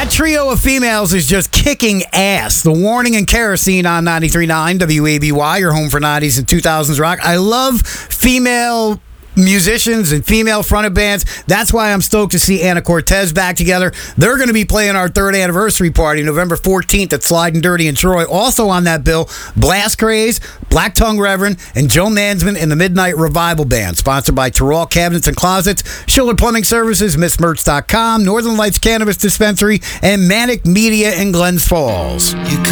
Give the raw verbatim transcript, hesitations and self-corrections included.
That trio of females is just kicking ass. The Warning and Kerosene on ninety-three point nine W A B Y, your home for nineties and two thousands rock. I love female musicians and female fronted bands. That's why I'm stoked to see Anna Cortez back together. They're going to be playing our third anniversary party November fourteenth at Sliding Dirty in Troy. Also on that bill, Blast Craze, Black Tongue Reverend, and Joe Mansman and the Midnight Revival Band. Sponsored by Terrell Cabinets and Closets, Schiller Plumbing Services, Miss Merch dot com, Northern Lights Cannabis Dispensary, and Manic Media in Glens Falls.